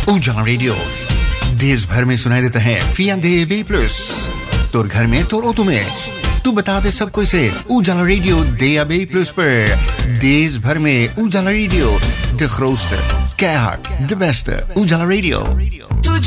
उजाला रेडियो देश भर में सुनाई देता है फियांदे बी प्लस तोर घर में तोर ऑटो में तू बता दे सबको इसे उजाला रेडियो DAB+ पर देश भर में उजाला radio de grootste keihard de beste उजाला रेडियो